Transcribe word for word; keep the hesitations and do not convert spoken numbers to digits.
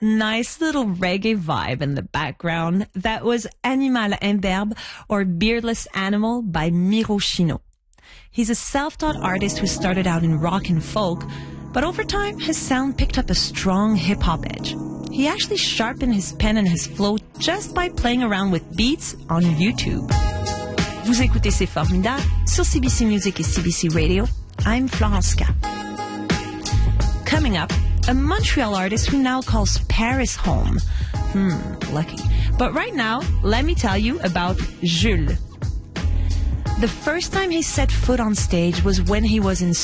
nice little reggae vibe in the background. That was Animal Imberbe, or Beardless Animal, by Miro Chino. He's a self-taught artist who started out in rock and folk, but over time his sound picked up a strong hip-hop edge. He actually sharpened his pen and his flow just by playing around with beats on YouTube. Vous écoutez C'est Formidable sur C B C Music et C B C Radio. I'm Florence Cap. Coming up, a Montreal artist who now calls Paris home. Hmm, lucky. But right now, let me tell you about Jules. The first time he set foot on stage was when he was in